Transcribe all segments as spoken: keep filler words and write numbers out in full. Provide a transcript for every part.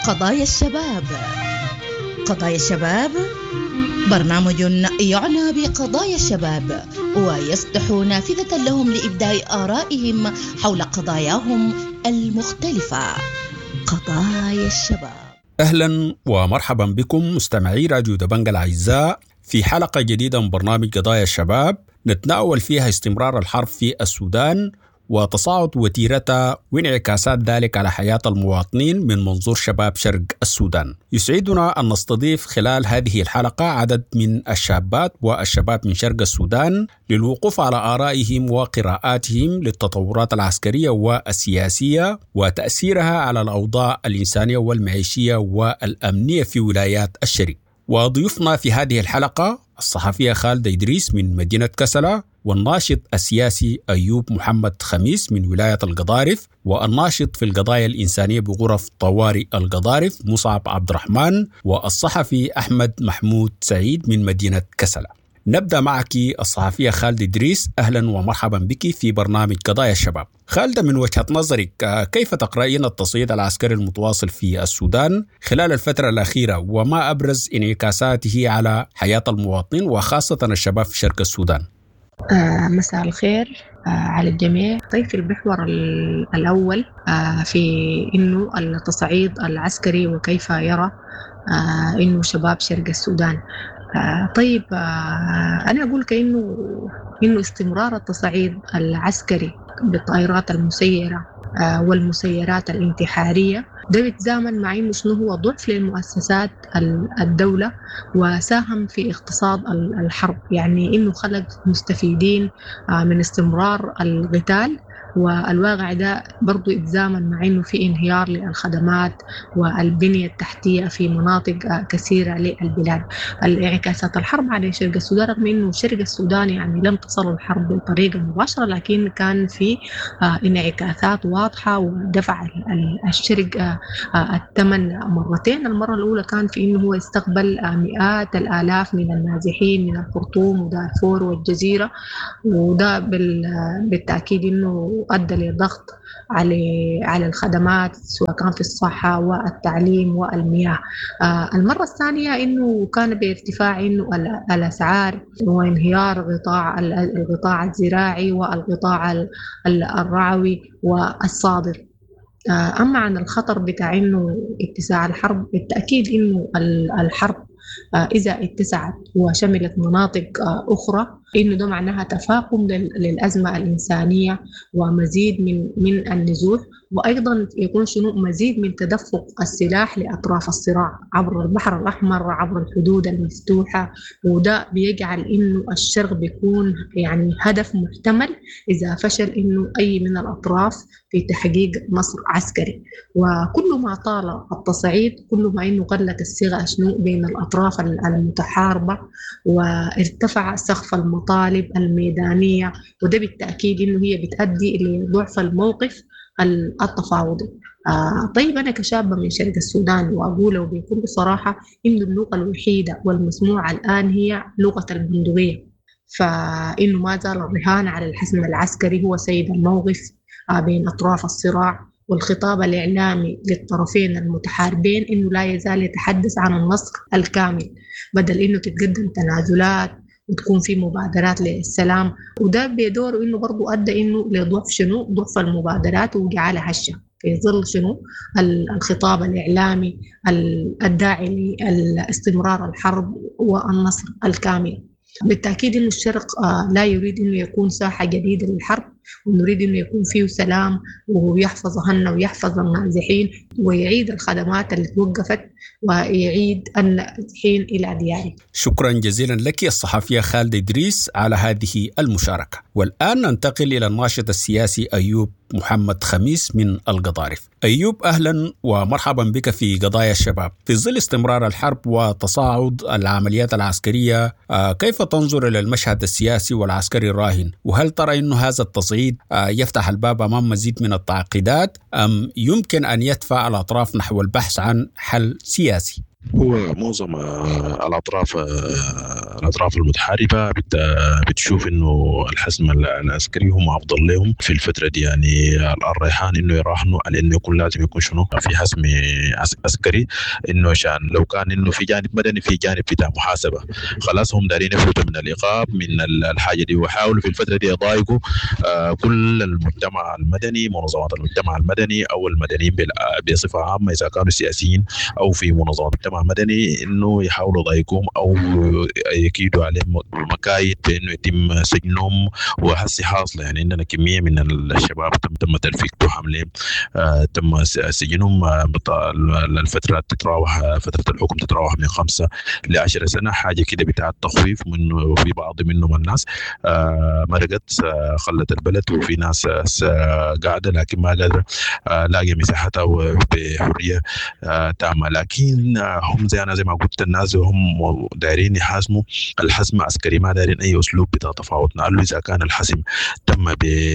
قضايا الشباب. قضايا الشباب برنامج يعنى بقضايا الشباب ويفتح نافذة لهم لإبداء آرائهم حول قضاياهم المختلفة. قضايا الشباب. أهلا ومرحبا بكم مستمعي راديو دبنج الأعزاء في حلقة جديدة من برنامج قضايا الشباب نتناول فيها استمرار الحرب في السودان وتصاعد وتيرتها وانعكاسات ذلك على حياة المواطنين من منظور شباب شرق السودان. يسعدنا أن نستضيف خلال هذه الحلقة عدد من الشابات والشباب من شرق السودان للوقوف على آرائهم وقراءاتهم للتطورات العسكرية والسياسية وتأثيرها على الأوضاع الإنسانية والمعيشية والأمنية في ولايات الشرق. وضيوفنا في هذه الحلقة الصحفية خالدة إدريس من مدينة كسلة، والناشط السياسي أيوب محمد خميس من ولاية القضارف، والناشط في القضايا الإنسانية بغرف طوارئ القضارف مصعب عبد الرحمن، والصحفي أحمد محمود سعيد من مدينة كسلة. نبدأ معك الصحفية خالدة إدريس، أهلا ومرحبا بك في برنامج قضايا الشباب. خالدة، من وجهة نظرك كيف تقرأين التصعيد العسكري المتواصل في السودان خلال الفترة الأخيرة وما أبرز انعكاساته على حياة المواطنين وخاصة الشباب في شرق السودان؟ آه مساء الخير آه على الجميع. طيب، في المحور الأول آه في إنه التصعيد العسكري وكيف يرى آه إنه شباب شرق السودان. آه طيب آه أنا أقول كأنه إنه استمرار التصعيد العسكري بالطائرات المسيرة آه والمسيرات الانتحارية ده بيتزامن مع إنه شنو هو ضعف للمؤسسات الدولة وساهم في اقتصاد الحرب، يعني إنه خلق مستفيدين آه من استمرار القتال، والواقع ده برضو يتزامن مع إنه في انهيار للخدمات والبنية التحتية في مناطق كثيرة للبلاد. الانعكاسات الحرب على شرق السودان، رغم إنه شرق السودان يعني لم تصل الحرب بطريقة مباشرة، لكن كان في انعكاسات واضحة ودفع الشرق الثمن مرتين. المرة الأولى كان في إنه هو يستقبل مئات الآلاف من النازحين من الخرطوم ودارفور والجزيرة، وده بالتأكيد إنه أدى لضغط على على الخدمات سواء كان في الصحة والتعليم والمياه. آه المرة الثانية إنه كان بارتفاع إنه الأسعار وانهيار قطاع القطاع الزراعي والقطاع الرعوي والصادر. آه أما عن الخطر بتاع إنه اتساع الحرب، بالتأكيد إنه الحرب آه إذا اتسعت وشملت مناطق آه أخرى، إنه ده معناها تفاقم للأزمة الإنسانية ومزيد من من النزوح، وأيضا يكون شنو مزيد من تدفق السلاح لأطراف الصراع عبر البحر الأحمر عبر الحدود المفتوحة، وده بيجعل إنه الشرق بيكون يعني هدف محتمل إذا فشل إنه أي من الأطراف في تحقيق نصر عسكري. وكل ما طال التصعيد كل ما إنه قلت الصيغة شنو بين الأطراف المتحاربة وارتفع سقف المطالب الميدانية، وده بالتأكيد إنه هي بتؤدي لضعف الموقف التفاوضي. آه طيب، أنا كشابة من شرق السودان وأقوله بكل صراحة إنه اللغة الوحيدة والمسموعة الآن هي لغة البندقية، فإنه ما زال الرهان على الحسم العسكري هو سيد الموقف آه بين أطراف الصراع، والخطاب الإعلامي للطرفين المتحاربين إنه لا يزال يتحدث عن النصر الكامل بدل إنه تتقدم تنازلات وتكون في مبادرات للسلام. وده بيدور إنه برضو أدى إنه لضعف شنو ضعف المبادرات وجعلها هشة في ظل شنو الخطاب الإعلامي الداعي لاستمرار الحرب والنصر الكامل. بالتأكيد إنه الشرق لا يريد إنه يكون ساحة جديدة للحرب، ونريد إنه يكون فيه سلام ويحفظ أهلنا ويحفظ النازحين ويعيد الخدمات اللي توقفت ويعيد النازحين إلى ديارهم. شكرا جزيلا لك الصحفية خالدة إدريس على هذه المشاركة. والآن ننتقل إلى الناشط السياسي أيوب محمد خميس من القضارف. أيوب، أهلا ومرحبا بك في قضايا الشباب. في ظل استمرار الحرب وتصاعد العمليات العسكرية، كيف تنظر إلى المشهد السياسي والعسكري الراهن؟ وهل ترى أن هذا التصعيد يفتح الباب أمام مزيد من التعقيدات أم يمكن أن يدفع الأطراف نحو البحث عن حل سياسي؟ هو معظم آه، الأطراف آه، الأطراف المتحاربة بت- بتشوف إنه الحزم ال- العسكري هم أفضل لهم في الفترة دي. يعني الريحان إنه يراهنوا على إنه يكون لازم يكون شنو في حزم عس- عسكري، إنه عشان لو كان إنه في جانب مدني في جانب بتاع محاسبة، خلاص هم دارين يفوتوا من الإيقاف من ال- الحاجة دي، وحاولوا في الفترة دي يضايقوا آه، كل المجتمع المدني، منظمات المجتمع المدني أو المدنيين بال- بصفة عامة، إذا كانوا سياسيين أو في منظمات مجتمع مدني، انه يحاولوا يضايقوهم او يكيدوا عليهم مكايد بانه يتم سجنهم. وهسي حاصله يعني عندنا كميه من الشباب تم تم تلفيقته حملهم، آه تم س- سجنهم. آه بط- الفتره تتراوح فتره الحكم تتراوح من خمسه لعشر سنه، حاجه كده بتاع التخويف منه. وفي بعض منهم الناس آه مرقت آه خلت البلد، وفي ناس آه قاعده لكن ما قادره آه لاقي مساحتها بحريه آه تامه. لكن آه هم زي انا زي ما قلت، الناس هم دايرين يحاسموا الحسم عسكري، ما دايرين اي اسلوب بتاع تفاوض. نقول له اذا كان الحسم تم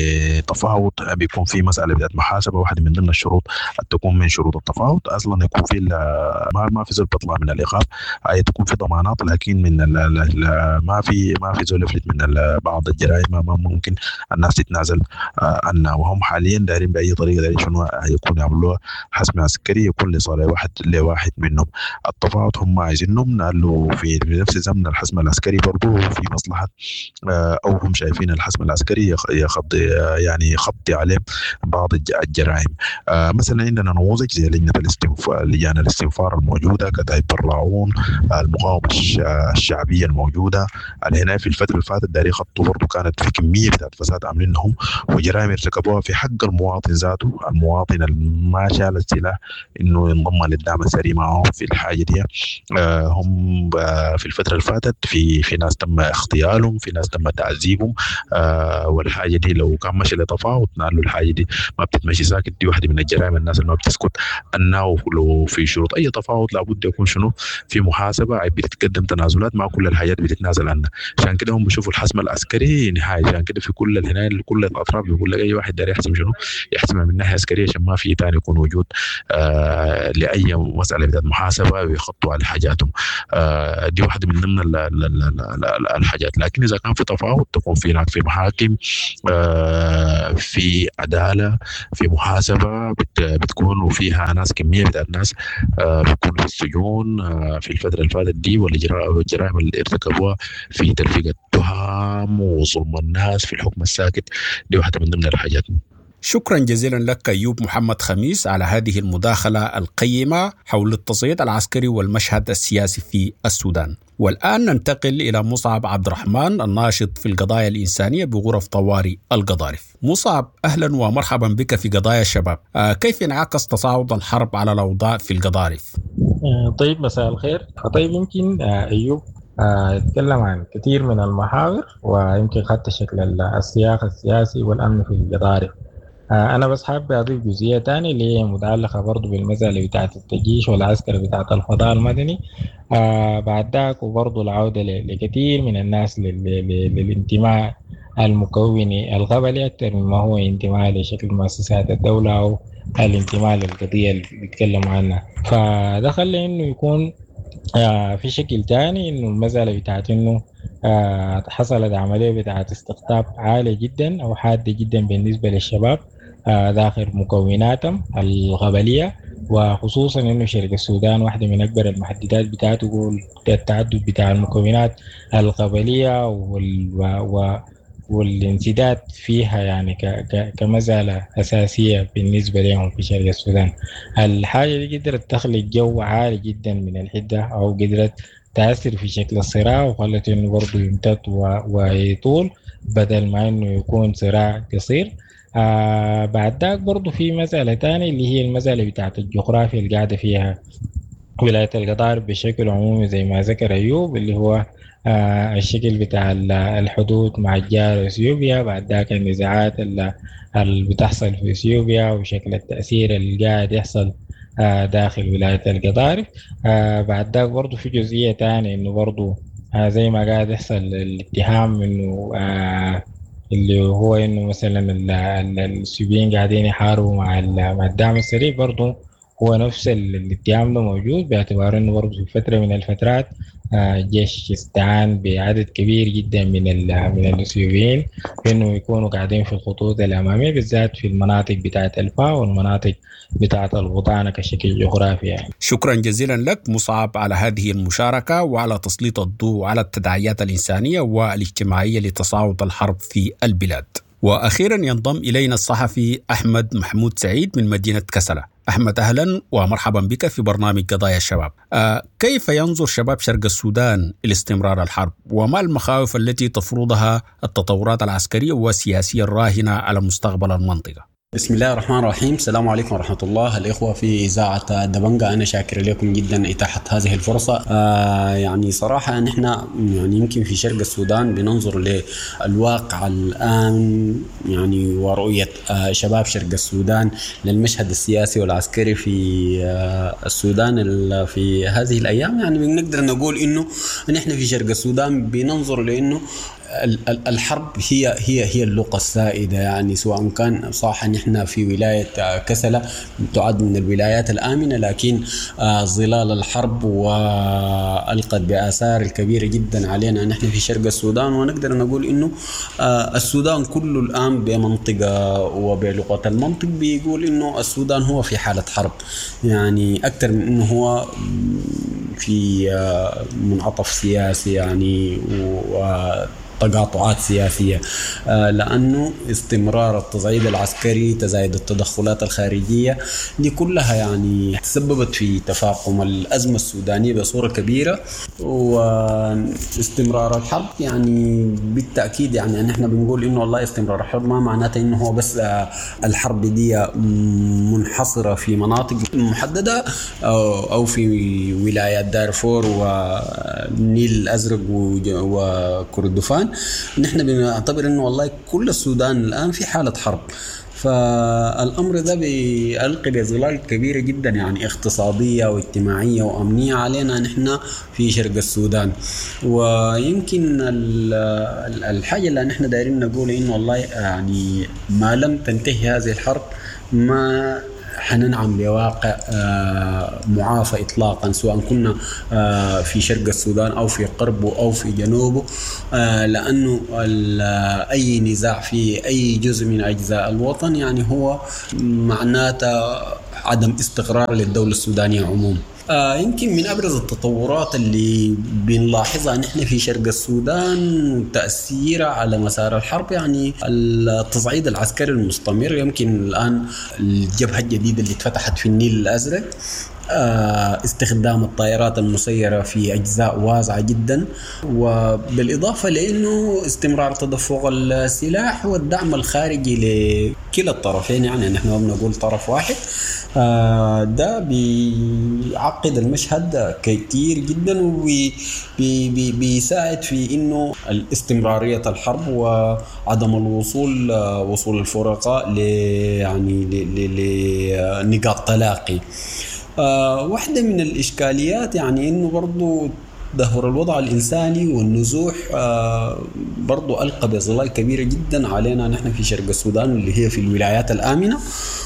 بتفاوض بيكون في مساله بتاعت محاسبه، واحده من ضمن الشروط أن تكون من شروط التفاوض اصلا يكون في ال- ما ما في زول بيطلع من الايقاف، اي تكون في ضمانات، لكن من ال ال ال ما في ما في زول يفلت من ال- بعض الجرائم ما ما ممكن الناس تتنازل آه، عنها. وهم حاليا دايرين باي طريقه دايرين شنو يكون يعملوها حسم عسكري يكون لصالح واحد لواحد منهم. التفاوض هم عايزينهم نقلوا في نفس زمن الحسم العسكري برضه في مصلحة آه، أو هم شايفين الحسم العسكري يخ- يخضي آه، يعني يخطي عليه بعض الج- الجرائم. آه، مثلا عندنا نموذج زي لجنة الاستنفار، لجان الاستنفار الموجودة، كتائب برلاعون، آه، المقاومة الش- الشعبية الموجودة. هنا في الفترة اللي فاتت داري خطوا برضه كانت في كمية بتاعت فساد عاملينهم وجرائم ارتكبوها في حق المواطن ذاته، المواطن اللي ما شال السلاح انه ينضم للدعم السري معهم في الحاجه دي. آه، هم آه، في الفتره اللي فاتت في في ناس تم اغتيالهم، في ناس تم تعذيبهم. آه، والحاجه دي لو كان ماشي لتفاوض نقول الحاجه دي ما بتتمشي ساكت. دي واحده من الجرائم الناس اللي ما بتسكت انه لو في شروط اي تفاوض لابد يكون شنو في محاسبه، بتتقدم تنازلات، مع كل الحاجات بتتنازل عنها. عشان كده هم بيشوفوا الحسم العسكري نهايه. عشان كده في كل الهنايه كل الاطراف بيقول لك اي واحد داري يحسم شنو يحسمها من ناحيه عسكريه، عشان ما في ثاني يكون وجود آه لاي مساله بتاعت محاسبه ويخطوا على حاجاتهم. آه دي واحده من ضمن ال- ال- ال- ال- ال- الحاجات. لكن اذا كان في تفاوض تكون في هناك في محاكم، آه في عداله، في محاسبه بت بتكون وفيها ناس كميه بتاعت ناس آه بتكون في السجون آه في الفتره اللي فاتت دي، والجرائم اللي ارتكبوها في تلفيق التهم وظلم الناس في الحكم الساكت. دي واحده من ضمن الحاجات. شكرا جزيلا لك أيوب محمد خميس على هذه المداخلة القيمة حول التصعيد العسكري والمشهد السياسي في السودان. والآن ننتقل إلى مصعب عبد الرحمن الناشط في القضايا الإنسانية بغرف طوارئ القضارف. مصعب، أهلا ومرحبا بك في قضايا الشباب. آه كيف انعكس تصاعد الحرب على الأوضاع في القضارف؟ آه، طيب مساء الخير. طيب يمكن آه، أيوب آه، يتكلم عن كثير من المحاور، ويمكن حتى شكل ال- السياق السياسي والأمن في القضارف. آه، أنا بس حابب أضيف جزئية تانية اللي هي متعلقة برضو بالمسألة بتاعة التجيش والعسكر بتاعة الفضاء المدني. آه، بعد ذاك وبرضو العودة ل- لكثير من الناس لل- لل- للانتماء المكوني القبلي أكثر مما هو انتماء لشكل مؤسسات الدولة أو الانتماء للقضية اللي بيتكلموا عنها. فده خلى إنه يكون آه في شكل تاني إنه المسألة بتاعت إنه آه حصلت عملية بتاعت استقطاب عالية جدا أو حادة جدا بالنسبة للشباب آه داخل مكوناتهم القبلية. وخصوصا إنه شرق السودان واحدة من أكبر المحددات بتاعته هو التعدد بتاع المكونات القبلية وال و والانسداد فيها يعني ك ك كمسألة أساسية بالنسبة لهم في شرق السودان. الحاجة دي قدرت تخلق جو عالي جدا من الحدة أو قدرت تأثر في شكل الصراع، وخلت إنه برضه يمتد و- ويطول بدل ما إنه يكون صراع قصير. آه بعد ذاك برضه في مسألة تانية اللي هي المسألة بتاعت الجغرافيا اللي قاعدة فيها ولاية القطار بشكل عمومي زي ما ذكر أيوب، اللي هو آه الشكل بتاع ال- الحدود مع الجار اثيوبيا. بعد ذاك النزاعات ال- اللي بتحصل في اثيوبيا وشكل التأثير اللي قاعد يحصل آه داخل ولاية القطار. آه بعد ذاك برضو في جزئية تانية إنه برضو آه زي ما قاعد يحصل الاتهام إنه آه اللي هو إنه مثلا ال- ال- السوريين قاعدين يحاربوا مع ال- مع الدعم السريع. برضو هو نفس الاتهام ده موجود، باعتبار انه برضه في فتره من الفترات الجيش استعان بعدد كبير جدا من من الاثيوبيين في انه يكونوا قاعدين في الخطوط الاماميه، بالذات في المناطق بتاعه الفا والمناطق بتاعه البطانه كشكل جغرافي يعني. شكرا جزيلا لك مصعب على هذه المشاركه وعلى تسليط الضوء على التداعيات الانسانيه والاجتماعيه لتصاعد الحرب في البلاد. واخيرا ينضم الينا الصحفي احمد محمود سعيد من مدينه كسلة. أحمد أهلا ومرحبا بك في برنامج قضايا الشباب. آه كيف ينظر شباب شرق السودان لاستمرار الحرب، وما المخاوف التي تفرضها التطورات العسكرية والسياسية الراهنة على مستقبل المنطقة؟ بسم الله الرحمن الرحيم. السلام عليكم ورحمة الله. الإخوة في إذاعة دبنجة، أنا شاكر لكم جدا إتاحة هذه الفرصة. آه يعني صراحة نحن يعني يمكن في شرق السودان بننظر للواقع الآن يعني ورؤية آه شباب شرق السودان للمشهد السياسي والعسكري في آه السودان في هذه الأيام. يعني بنقدر نقول إنه نحن في شرق السودان بننظر لأنه الحرب هي هي هي اللغة السائدة، يعني سواء كان صح نحن في ولاية كسلة تعد من الولايات الآمنة، لكن ظلال الحرب وألقت بآثار الكبيرة جدا علينا نحن في شرق السودان. ونقدر نقول إنه السودان كله الآن بمنطقة وبلغة المنطق بيقول إنه السودان هو في حالة حرب، يعني أكثر من إنه هو في منعطف سياسي يعني و تقاطعات سياسية، لأنه استمرار التصعيد العسكري تزايد التدخلات الخارجية دي كلها يعني تسببت في تفاقم الأزمة السودانية بصورة كبيرة. واستمرار الحرب يعني بالتأكيد يعني نحن بنقول إنه والله استمرار الحرب ما معناته إنه هو بس الحرب دي منحصرة في مناطق محددة أو في ولايات دارفور والنيل الأزرق وكردفان. نحن بنعتبر انه والله كل السودان الان في حاله حرب، فالامر ده بيلقي بظلال كبيره جدا يعني اقتصاديه واجتماعيه وامنيه علينا نحن في شرق السودان. ويمكن الحاجه اللي نحن دايرين نقول انه والله يعني ما لم تنتهي هذه الحرب ما حننعم بواقع معافى إطلاقا، سواء كنا في شرق السودان أو في قربه أو في جنوبه، لأنه أي نزاع في أي جزء من أجزاء الوطن يعني هو معناته عدم استقرار للدولة السودانية عموما. آه يمكن من أبرز التطورات اللي بنلاحظها نحن في شرق السودان تأثيرها على مسار الحرب يعني التصعيد العسكري المستمر. يمكن الآن الجبهة الجديدة اللي اتفتحت في النيل الأزرق، آه استخدام الطائرات المسيرة في أجزاء واسعة جدا، وبالإضافة لأنه استمرار تدفق السلاح والدعم الخارجي لكلا الطرفين، يعني نحن ما بنقول طرف واحد. آه ده بيعقد المشهد كتير جدا وبيساعد في إنه الاستمرارية الحرب وعدم الوصول آه وصول الفرقاء ل يعني لنقاط تلاقي. آه واحدة من الإشكاليات يعني إنه برضو تدهور الوضع الإنساني والنزوح آه برضو ألقى بظلال كبيرة جدا علينا نحن في شرق السودان اللي هي في الولايات الآمنة.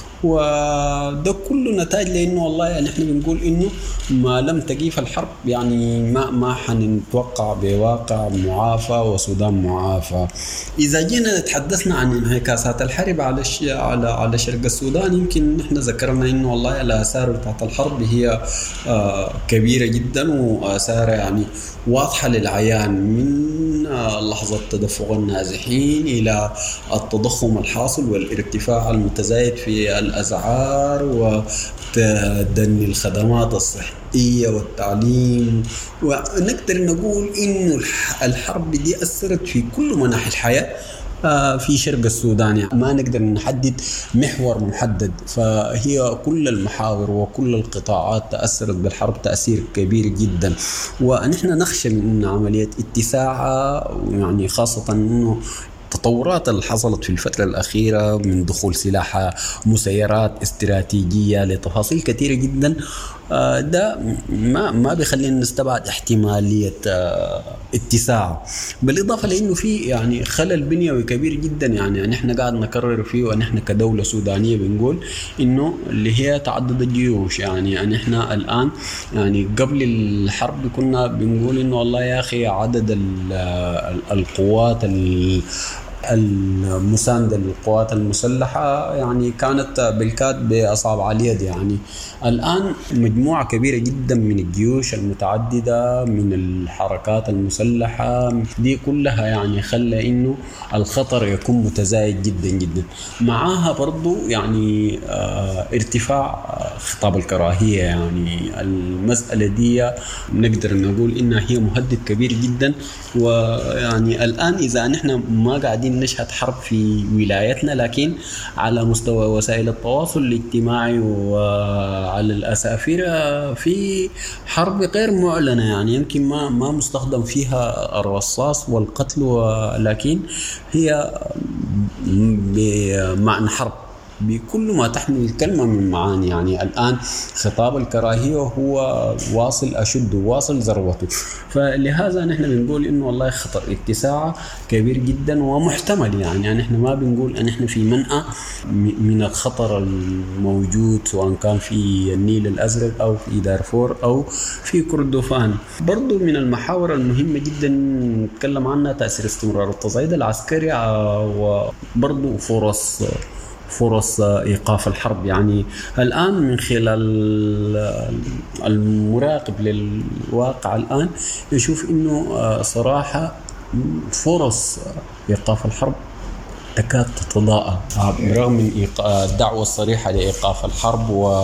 وده كله نتاج لأنه والله يعني احنا بنقول إنه ما لم تقيف الحرب يعني ما ما حنتوقع بواقع معافى وسودان معافى. إذا جينا تحدثنا عن انعكاسات الحرب على على على شرق السودان، يمكن نحن ذكرنا إنه والله الآثار بتاعت الحرب هي آه كبيرة جدا وآثار يعني واضحة للعيان، من لحظة تدفق النازحين إلى التضخم الحاصل والارتفاع المتزايد في الأسعار وتدني الخدمات الصحية والتعليم. ونقدر نقول إنه الحرب دي أثرت في كل مناحي الحياة في شرق السودان، يعني ما نقدر نحدد محور محدد، فهي كل المحاور وكل القطاعات تأثرت بالحرب تأثير كبير جدا. ونحن نخشى من عملية اتساعها، يعني خاصة إنه التطورات اللي حصلت في الفترة الأخيرة من دخول سلاح مسيرات استراتيجية لتفاصيل كثيرة جدا، ده ما ما بيخلينا نستبعد احتمالية اتساع، بالإضافة لأنه في يعني خلل بنيوي كبير جدا. يعني نحن قاعد نكرر فيه ونحن كدولة سودانية بنقول إنه اللي هي تعدد الجيوش. يعني نحن الآن يعني قبل الحرب كنا بنقول إنه والله يا أخي عدد القوات المساندة للقوات المسلحة يعني كانت بالكاد بأصابع اليد. يعني الآن مجموعة كبيرة جدا من الجيوش المتعددة من الحركات المسلحة دي كلها يعني خلى إنه الخطر يكون متزايد جدا جدا. معاها برضو يعني اه ارتفاع خطاب الكراهية. يعني المسألة دي نقدر نقول إنها هي مهدد كبير جدا. ويعني الآن إذا نحن ما قاعدين نشهد حرب في ولايتنا، لكن على مستوى وسائل التواصل الاجتماعي وعلى الأسافر في حرب غير معلنة، يعني يمكن ما ما مستخدم فيها الرصاص والقتل، ولكن هي بمعنى حرب بكل ما تحمل الكلمة من معاني. يعني الآن خطاب الكراهية هو واصل أشده واصل ذروته، فلهذا نحن بنقول إنه والله خطر اتساع كبير جدا ومحتمل. يعني نحن ما بنقول أن نحن في منأى من الخطر الموجود سواء كان في النيل الأزرق أو في دارفور أو في كردفان. برضو من المحاور المهمة جدا نتكلم عنها تأثير استمرار التصعيد العسكري وبرضو فرص فرص إيقاف الحرب. يعني الآن من خلال المراقب للواقع الآن يشوف إنه صراحة فرص إيقاف الحرب تكاد تتضاءل برغم من الدعوة الصريحة لإيقاف الحرب و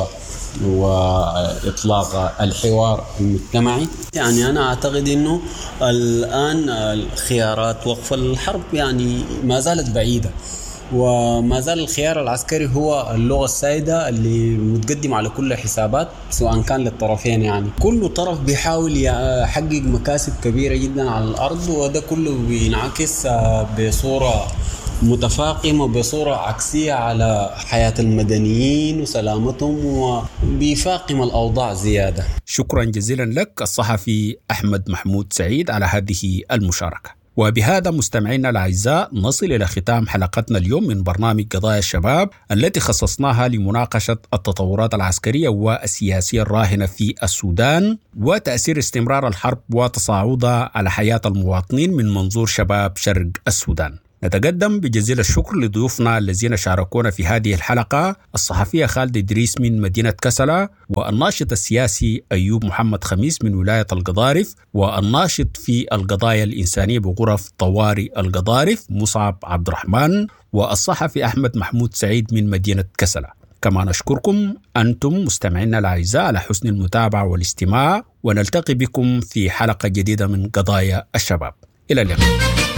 وإطلاق الحوار المجتمعي. يعني أنا أعتقد أنه الآن خيارات وقف الحرب يعني ما زالت بعيدة، وما زال الخيار العسكري هو اللغة السائدة اللي متقدم على كل حسابات سواء كان للطرفين. يعني كل طرف بيحاول يحقق مكاسب كبيرة جدا على الأرض، وده كله بينعكس بصورة متفاقمة بصورة عكسية على حياة المدنيين وسلامتهم، وبيفاقم الأوضاع زيادة. شكرا جزيلا لك الصحفي أحمد محمود سعيد على هذه المشاركة. وبهذا مستمعينا الأعزاء نصل إلى ختام حلقتنا اليوم من برنامج قضايا الشباب التي خصصناها لمناقشة التطورات العسكرية والسياسية الراهنة في السودان وتأثير استمرار الحرب وتصاعدها على حياة المواطنين من منظور شباب شرق السودان. نتقدم بجزيل الشكر لضيوفنا الذين شاركونا في هذه الحلقة: الصحفية خالد إدريس من مدينة كسلا، والناشط السياسي أيوب محمد خميس من ولاية القضارف، والناشط في القضايا الإنسانية بغرف طوارئ القضارف مصعب عبد الرحمن، والصحفي أحمد محمود سعيد من مدينة كسلا. كما نشكركم أنتم مستمعينا الأعزاء على حسن المتابعة والاستماع، ونلتقي بكم في حلقة جديدة من قضايا الشباب. إلى اللقاء.